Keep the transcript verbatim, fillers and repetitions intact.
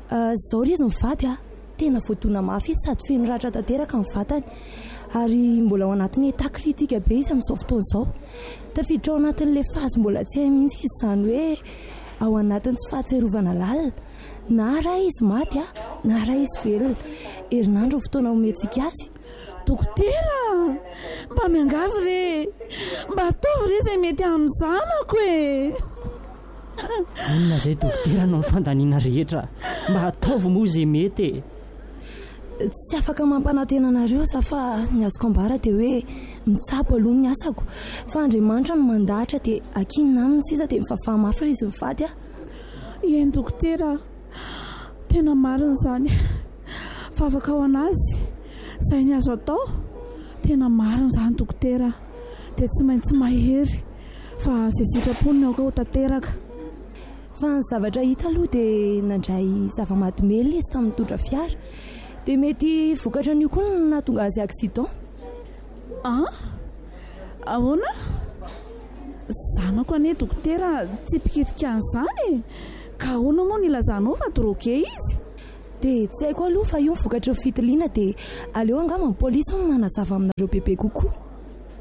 Zao ry izy mivady a tena voadona mafy izy sady feno ratra tanteraka ny vatany ary mbola ao anatin'ny état kritika be izy amin'izao fotoana izao. Tafiditra ao anatin'ilay fazy mbola tsy hay mihitsy izy, izany hoe ao anatin'ny tsy fahatserovana lalina. Na raha izy maty a na raha izy velona, herinandro fotoana omentsika azy. Dokotera, mba miangavy re, mba ataovy re izay mety amin'ny zanako e. Inona izay dokotera no fandaniana rehetra, mba ataovy moa izay mety e. Tsy afaka mampanantena anareo sa fa ny azoko ambara dia hoe mitsabo aloha ny asako, fa Andriamanitra no mandahatra dia akinina aminy sisa dia mifahafaha mafy izy mivady a. Eny dokotera, tena marina izany fa afaka ho anazy izay ny azo atao. Tena marina izany dokotera, dia tsy maintsy mahery fa izay sitraponiny aoka ho tanteraka. Fa ny zavatra hita aloha dia nandray zava-mahadomelina izy tamin'ny tondra fiara, dia mety vokatra an'io koa no nahatonga azy accident. Ah, ahoana? Zanako anie dokotera, tsy pikitika an'izany ka ahoana moa nilazanao fa droge izy? Dia tsy haiko aloha fa io ny vokatra ny fitiliana, dia aleo angamba ny polisy no manazava aminareo bebe kokoa.